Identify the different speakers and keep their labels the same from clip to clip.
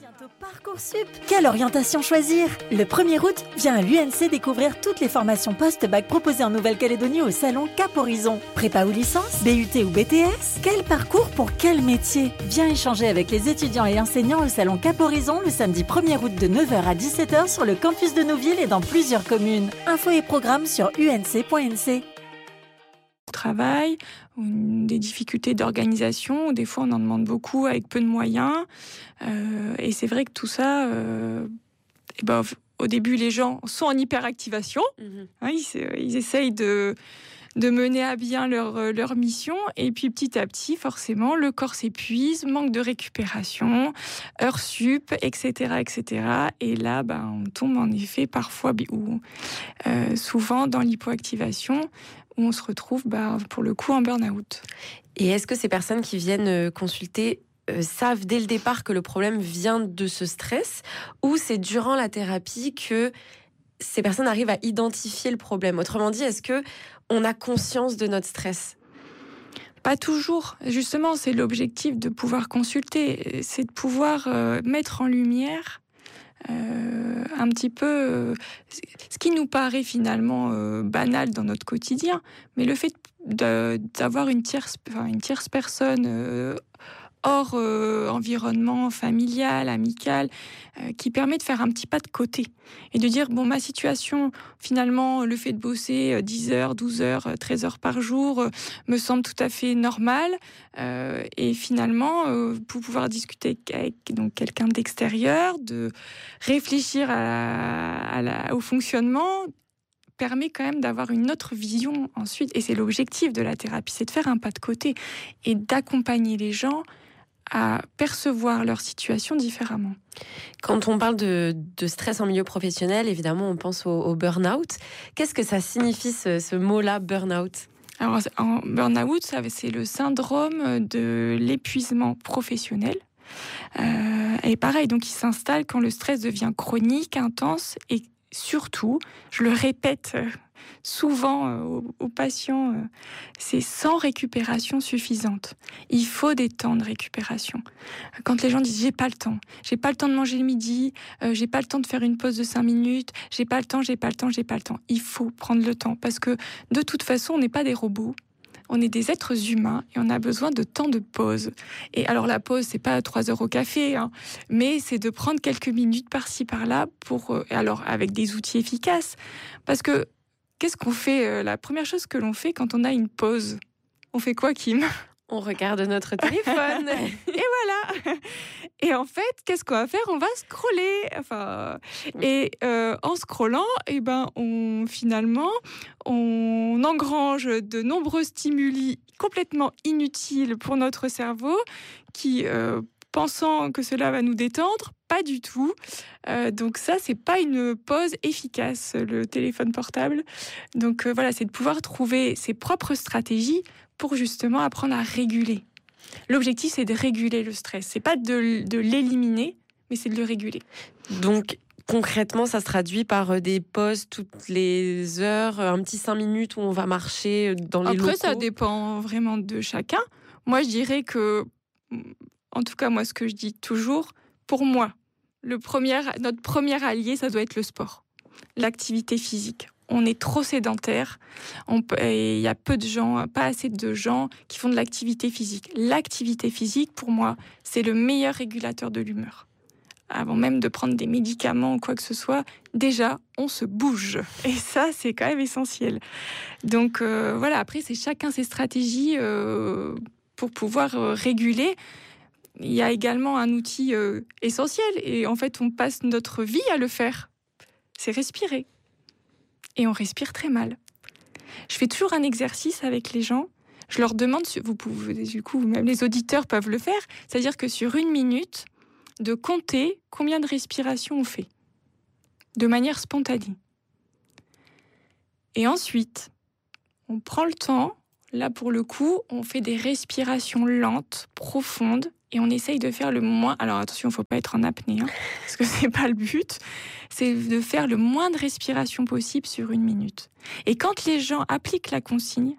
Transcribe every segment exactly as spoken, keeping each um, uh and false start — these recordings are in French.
Speaker 1: Bientôt Parcoursup. Quelle orientation choisir? Le premier août, viens à l'U N C découvrir toutes les formations post-bac proposées en Nouvelle-Calédonie au salon Cap Horizon. Prépa ou licence, B U T ou B T S? Quel parcours pour quel métier? Viens échanger avec les étudiants et enseignants au salon Cap Horizon le samedi premier août de neuf heures à dix-sept heures sur le campus de Nouville et dans plusieurs communes. Infos et programmes sur u n c point n c.
Speaker 2: Travail, ou des difficultés d'organisation, où des fois on en demande beaucoup avec peu de moyens. Euh, et c'est vrai que tout ça, euh, et ben, au début les gens sont en hyperactivation, mmh. hein, ils, ils essayent de, de mener à bien leur, leur mission, et puis petit à petit, forcément, le corps s'épuise, manque de récupération, heures sup, et cetera, et cetera. Et là, ben, on tombe en effet parfois, ou euh, souvent dans l'hypoactivation, où on se retrouve bah, pour le coup en burn-out.
Speaker 3: Et est-ce que ces personnes qui viennent consulter euh, savent dès le départ que le problème vient de ce stress, ou c'est durant la thérapie que ces personnes arrivent à identifier le problème? Autrement dit, est-ce que on a conscience de notre stress?
Speaker 2: Pas toujours. Justement, c'est l'objectif de pouvoir consulter, c'est de pouvoir euh, mettre en lumière Euh, un petit peu euh, ce qui nous paraît finalement euh, banal dans notre quotidien, mais le fait de, d'avoir une tierce, enfin, une tierce personne euh, hors euh, environnement familial, amical, euh, qui permet de faire un petit pas de côté et de dire, bon, ma situation, finalement, le fait de bosser dix heures, douze heures, treize heures par jour euh, me semble tout à fait normal. Euh, et finalement, euh, pour pouvoir discuter avec donc, quelqu'un d'extérieur, de réfléchir à la, à la, au fonctionnement, permet quand même d'avoir une autre vision ensuite. Et c'est l'objectif de la thérapie, c'est de faire un pas de côté et d'accompagner les gens à percevoir leur situation différemment.
Speaker 3: Quand on parle de, de stress en milieu professionnel, évidemment, on pense au, au burn-out. Qu'est-ce que ça signifie, ce, ce mot-là, burn-out ?
Speaker 2: Alors, en burn-out, ça, c'est le syndrome de l'épuisement professionnel. Euh, et pareil, donc il s'installe quand le stress devient chronique, intense, et surtout, je le répète souvent aux, aux patients, c'est sans récupération suffisante. Il faut des temps de récupération. Quand les gens disent j'ai pas le temps, j'ai pas le temps de manger le midi, euh, j'ai pas le temps de faire une pause de cinq minutes, j'ai pas le temps, j'ai pas le temps, j'ai pas le temps. Il faut prendre le temps parce que de toute façon, on n'est pas des robots. On est des êtres humains et on a besoin de temps de pause. Et alors la pause, c'est pas trois heures au café, hein, mais c'est de prendre quelques minutes par-ci par-là pour, euh, alors avec des outils efficaces. Parce que qu'est-ce qu'on fait euh, La première chose que l'on fait quand on a une pause, on fait quoi, Kim ?
Speaker 3: On regarde notre téléphone.
Speaker 2: Et voilà. Et en fait, qu'est-ce qu'on va faire ? On va scroller. Enfin, et euh, en scrollant, eh ben, on finalement, on engrange de nombreux stimuli complètement inutiles pour notre cerveau, qui, euh, pensant que cela va nous détendre, pas du tout. Euh, donc ça, c'est pas une pause efficace, le téléphone portable. Donc euh, voilà, c'est de pouvoir trouver ses propres stratégies pour justement apprendre à réguler. L'objectif, c'est de réguler le stress. C'est pas de, de l'éliminer, mais c'est de le réguler.
Speaker 3: Donc, concrètement, ça se traduit par des pauses toutes les heures, un petit cinq minutes où on va marcher dans les
Speaker 2: Après,
Speaker 3: locaux.
Speaker 2: Après, ça dépend vraiment de chacun. Moi, je dirais que, en tout cas, moi, ce que je dis toujours, pour moi, le premier, notre premier allié, ça doit être le sport, l'activité physique. On est trop sédentaire, il y a peu de gens, pas assez de gens qui font de l'activité physique. L'activité physique, pour moi, c'est le meilleur régulateur de l'humeur. Avant même de prendre des médicaments ou quoi que ce soit, déjà, on se bouge. Et ça, c'est quand même essentiel. Donc euh, voilà, après, c'est chacun ses stratégies euh, pour pouvoir euh, réguler. Il y a également un outil euh, essentiel, et en fait, on passe notre vie à le faire. C'est respirer. Et on respire très mal. Je fais toujours un exercice avec les gens. Je leur demande, vous pouvez, du coup, même les auditeurs peuvent le faire, c'est-à-dire que sur une minute, de compter combien de respirations on fait, de manière spontanée. Et ensuite, on prend le temps, là pour le coup, on fait des respirations lentes, profondes, et on essaye de faire le moins... Alors attention, il ne faut pas être en apnée, hein, parce que ce n'est pas le but. C'est de faire le moins de respiration possible sur une minute. Et quand les gens appliquent la consigne,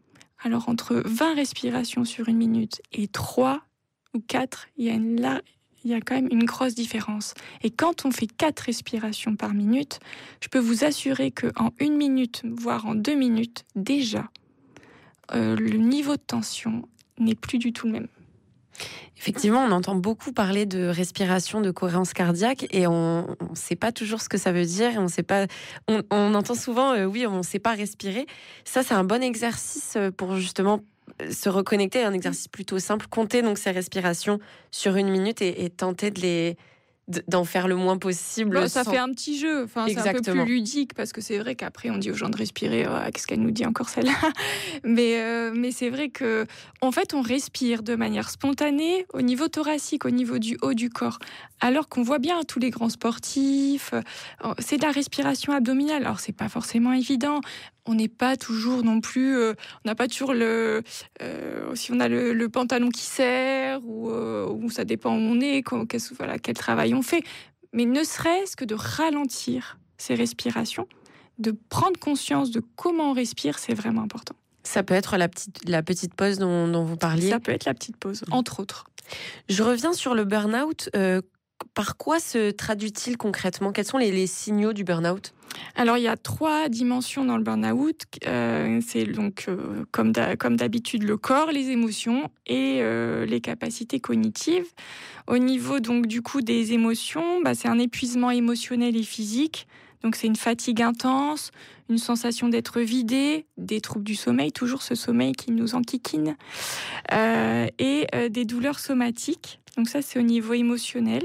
Speaker 2: alors entre vingt respirations sur une minute et trois ou quatre, il y a une, la... il y a quand même une grosse différence. Et quand on fait quatre respirations par minute, je peux vous assurer qu'en une minute, voire en deux minutes, déjà, euh, le niveau de tension n'est plus du tout le même.
Speaker 3: Effectivement, on entend beaucoup parler de respiration, de cohérence cardiaque, et on ne sait pas toujours ce que ça veut dire. Et on sait pas. On, on entend souvent, euh, oui, on ne sait pas respirer. Ça, c'est un bon exercice pour justement se reconnecter. Un exercice plutôt simple. Compter donc ses respirations sur une minute et, et tenter de les d'en faire le moins possible.
Speaker 2: Bon, ça
Speaker 3: sans...
Speaker 2: fait un petit jeu, enfin, c'est un peu plus ludique, parce que c'est vrai qu'après on dit aux gens de respirer, oh, qu'est-ce qu'elle nous dit encore celle-là, mais, euh, mais c'est vrai que en fait on respire de manière spontanée au niveau thoracique, au niveau du haut du corps, alors qu'on voit bien tous les grands sportifs, c'est de la respiration abdominale, alors c'est pas forcément évident. On n'est pas toujours non plus, euh, on n'a pas toujours le, euh, si on a le, le pantalon qui serre, ou, euh, ou ça dépend où on est, quel, voilà, quel travail on fait. Mais ne serait-ce que de ralentir ces respirations, de prendre conscience de comment on respire, c'est vraiment important.
Speaker 3: Ça peut être la petite, la petite pause dont, dont vous parliez.
Speaker 2: Ça peut être la petite pause, entre autres.
Speaker 3: Je reviens sur le burn-out. Euh, par quoi se traduit-il concrètement ? Quels sont les, les signaux du burn-out ?
Speaker 2: Alors, il y a trois dimensions dans le burn-out. Euh, c'est donc, euh, comme, comme d'habitude, le corps, les émotions et euh, les capacités cognitives. Au niveau, donc, du coup, des émotions, bah, c'est un épuisement émotionnel et physique. Donc, c'est une fatigue intense, une sensation d'être vidé, des troubles du sommeil, toujours ce sommeil qui nous enquiquine, euh, et euh, des douleurs somatiques. Donc, ça, c'est au niveau émotionnel.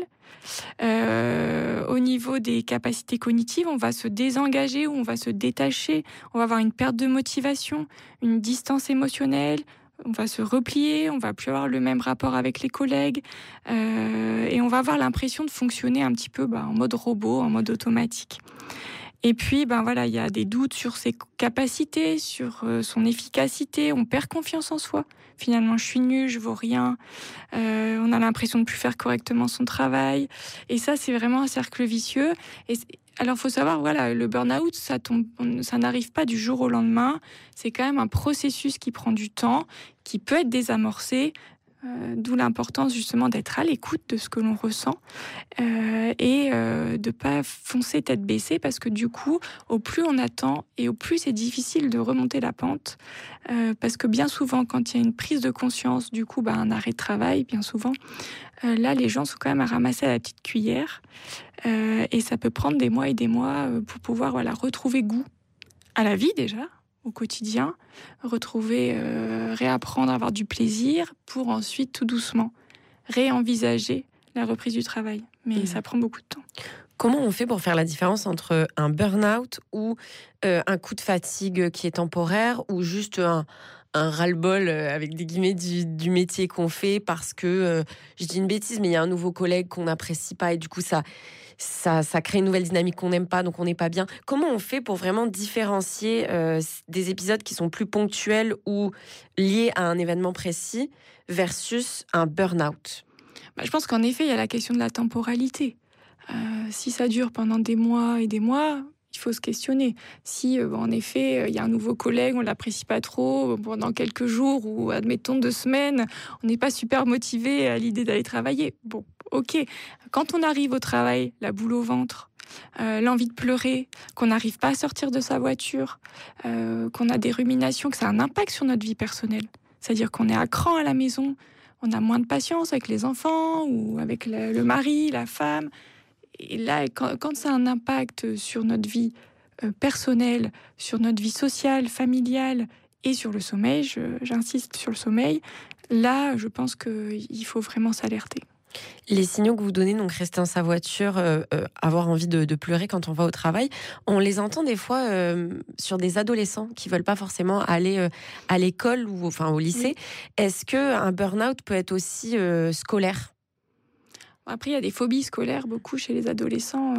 Speaker 2: Euh, au niveau des capacités cognitives, on va se désengager ou on va se détacher, on va avoir une perte de motivation, une distance émotionnelle, on va se replier, on va plus avoir le même rapport avec les collègues, euh, et on va avoir l'impression de fonctionner un petit peu bah, en mode robot, en mode automatique. Et puis, ben voilà, il y a des doutes sur ses capacités, sur euh, son efficacité. On perd confiance en soi. Finalement, je suis nulle, je vaux rien. Euh, on a l'impression de plus faire correctement son travail. Et ça, c'est vraiment un cercle vicieux. Et alors, faut savoir, voilà, le burn-out, ça tombe, ça n'arrive pas du jour au lendemain. C'est quand même un processus qui prend du temps, qui peut être désamorcé. Euh, d'où l'importance justement d'être à l'écoute de ce que l'on ressent euh, et euh, de ne pas foncer tête baissée, parce que du coup, au plus on attend et au plus c'est difficile de remonter la pente, euh, parce que bien souvent, quand il y a une prise de conscience, du coup, bah, un arrêt de travail, bien souvent, euh, là, les gens sont quand même à ramasser à la petite cuillère euh, et ça peut prendre des mois et des mois pour pouvoir voilà, retrouver goût à la vie déjà, au quotidien, retrouver, euh, réapprendre à avoir du plaisir pour ensuite, tout doucement, réenvisager la reprise du travail. Mais mmh. ça prend beaucoup de temps.
Speaker 3: Comment on fait pour faire la différence entre un burn-out ou euh, un coup de fatigue qui est temporaire, ou juste un, un ras-le-bol, euh, avec des guillemets, du, du métier qu'on fait parce que, euh, je dis une bêtise, mais il y a un nouveau collègue qu'on n'apprécie pas et du coup, ça... Ça, ça crée une nouvelle dynamique qu'on n'aime pas, donc on n'est pas bien. Comment on fait pour vraiment différencier euh, des épisodes qui sont plus ponctuels ou liés à un événement précis versus un burn-out ?
Speaker 2: Bah, je pense qu'en effet, il y a la question de la temporalité. Euh, si ça dure pendant des mois et des mois, il faut se questionner. Si, euh, en effet, il y a un nouveau collègue, on ne l'apprécie pas trop, pendant quelques jours ou, admettons, deux semaines, on n'est pas super motivé à l'idée d'aller travailler. Bon, ok. Quand on arrive au travail, la boule au ventre, euh, l'envie de pleurer, qu'on n'arrive pas à sortir de sa voiture, euh, qu'on a des ruminations, que ça a un impact sur notre vie personnelle. C'est-à-dire qu'on est à cran à la maison, on a moins de patience avec les enfants ou avec le, le mari, la femme. Et là, quand, quand ça a un impact sur notre vie euh, personnelle, sur notre vie sociale, familiale et sur le sommeil, je, j'insiste sur le sommeil, là, je pense qu'il faut vraiment s'alerter.
Speaker 3: Les signaux que vous donnez, donc rester dans sa voiture, euh, euh, avoir envie de, de pleurer quand on va au travail, on les entend des fois euh, sur des adolescents qui veulent pas forcément aller euh, à l'école ou enfin au lycée. Oui. Est-ce que un burn-out peut être aussi euh, scolaire ?
Speaker 2: Après, il y a des phobies scolaires beaucoup chez les adolescents.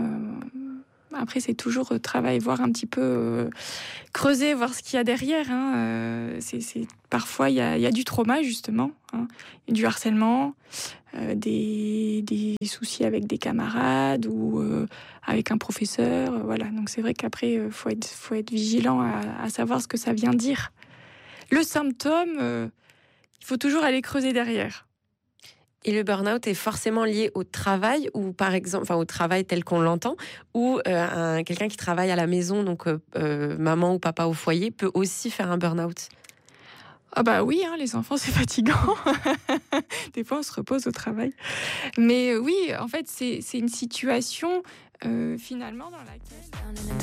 Speaker 2: Après, c'est toujours travail, voir un petit peu, euh, creuser, voir ce qu'il y a derrière. Hein. Euh, c'est, c'est, parfois, il y a, il y a du trauma, justement, hein. Du harcèlement, euh, des, des soucis avec des camarades ou euh, avec un professeur. Euh, voilà. Donc, c'est vrai qu'après, il faut être, faut être vigilant à, à savoir ce que ça vient dire. Le symptôme, euh, il faut toujours aller creuser derrière.
Speaker 3: Et le burn-out est forcément lié au travail, ou par exemple, enfin au travail tel qu'on l'entend, ou euh, un, quelqu'un qui travaille à la maison, donc euh, euh, maman ou papa au foyer, peut aussi faire un burn-out.
Speaker 2: Ah bah oui, hein, les enfants, c'est fatigant. Des fois, on se repose au travail. Mais euh, oui, en fait, c'est, c'est une situation euh, finalement dans laquelle...